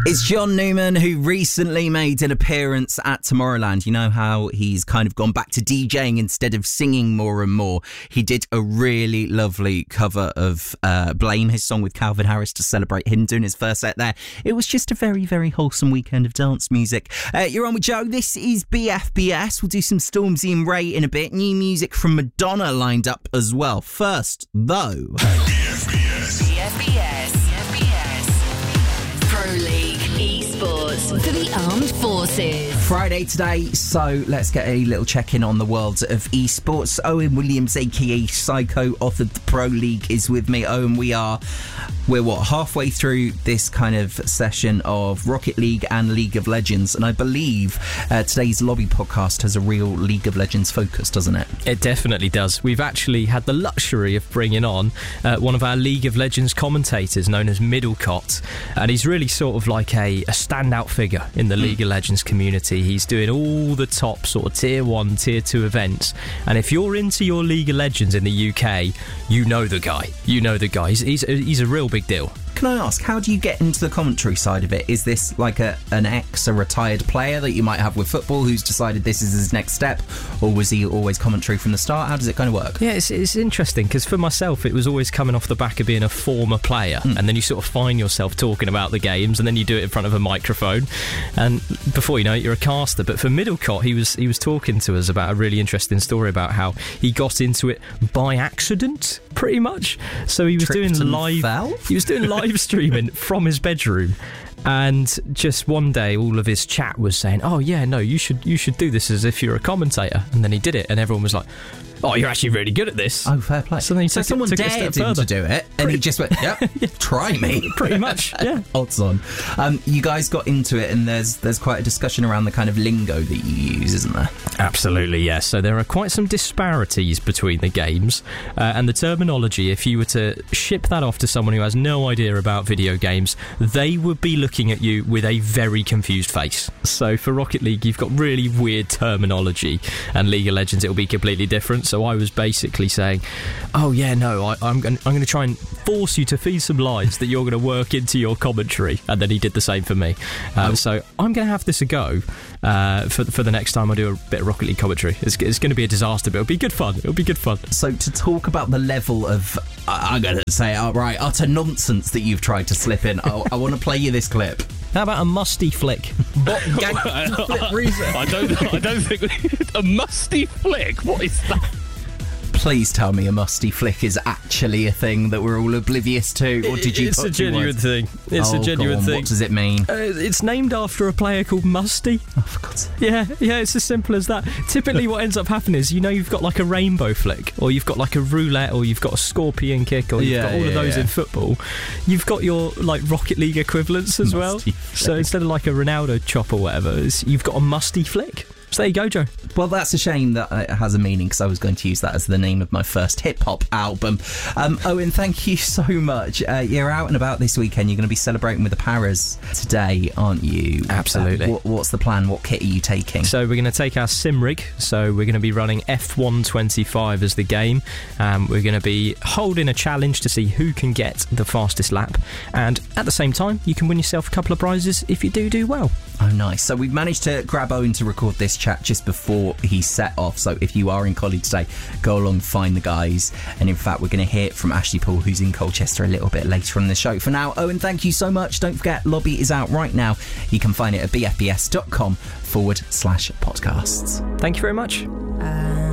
It's John Newman, who recently made an appearance at Tomorrowland. You know how he's kind of gone back to DJing instead of singing more and more. He did a really lovely cover of Blame, his song with Calvin Harris, to celebrate him doing his first set there. It was just a very, very wholesome weekend of dance music. You're on with Joe. This is BFBS. We'll do some Stormzy and Ray in a bit. New music from Madonna lined up as well. First, though... BFBS. Pro League Esports for the Armed Forces. Friday today, so let's get a little check-in on the world of esports. Owen Williams, aka Psycho, authored the Pro League, is with me. Owen, we're halfway through this kind of session of Rocket League and League of Legends, and I believe today's Lobby podcast has a real League of Legends focus, doesn't it? It definitely does. We've actually had the luxury of bringing on one of our League of Legends commentators known as Middlecott, and he's really sort of like a standout figure in the League of Legends community. He's doing all the top sort of tier 1, tier 2 events, and if you're into your League of Legends in the UK, you know the guy. He's a real big deal. Can I ask, how do you get into the commentary side of it? Is this like a retired player that you might have with football who's decided this is his next step, or was he always commentary from the start? How does it kind of work? Yeah, it's interesting, because for myself it was always coming off the back of being a former player, and then you sort of find yourself talking about the games, and then you do it in front of a microphone, and before you know it, you're a caster. But for Middlecott, he was talking to us about a really interesting story about how he got into it by accident, pretty much. So he was doing live streaming from his bedroom, and just one day all of his chat was saying, oh yeah, no, you should do this as if you're a commentator, and then he did it, and everyone was like, oh, you're actually really good at this. Oh, fair play. So then someone dared him to do it, and he just went, yeah, try me. Pretty much, yeah. Odds on. You guys got into it, and there's quite a discussion around the kind of lingo that you use, isn't there? Absolutely, yes. So there are quite some disparities between the games, and the terminology, if you were to ship that off to someone who has no idea about video games, they would be looking at you with a very confused face. So for Rocket League, you've got really weird terminology, and League of Legends, it'll be completely different. So I was basically saying, oh yeah, no, I'm going to try and force you to feed some lines that you're going to work into your commentary, and then he did the same for me. So I'm going to have this a go for the next time I do a bit of Rocket League commentary. It's going to be a disaster, but it'll be good fun. So to talk about the level of, I'm going to say, utter nonsense that you've tried to slip in, I want to play you this clip. How about a musty flick? I don't think a musty flick. What is that? Please tell me a musty flick is actually a thing that we're all oblivious to, or did you? It's a genuine thing. It's a genuine thing. What does it mean? It's named after a player called Musty. Oh, for God's sake. Yeah, it's as simple as that. Typically what ends up happening is, you've got like a rainbow flick, or you've got like a roulette, or you've got a scorpion kick, or you've got all of those in football. You've got your like Rocket League equivalents as well. So instead of like a Ronaldo chop or whatever, you've got a musty flick. So there you go, Joe. Well, that's a shame that it has a meaning, because I was going to use that as the name of my first hip-hop album. Owen, thank you so much. You're out and about this weekend. You're going to be celebrating with the Paras today, aren't you? Absolutely. What's the plan? What kit are you taking? So we're going to take our sim rig. So we're going to be running F125 as the game. We're going to be holding a challenge to see who can get the fastest lap. And at the same time, you can win yourself a couple of prizes if you do well. Oh, nice. So we've managed to grab Owen to record this chat just before he set off. So if you are in Collie today, go along, find the guys. And in fact, we're going to hear from Ashley Paul, who's in Colchester, a little bit later on in the show. For now, Owen, thank you so much. Don't forget, Lobby is out right now. You can find it at bfbs.com/podcasts. Thank you very much.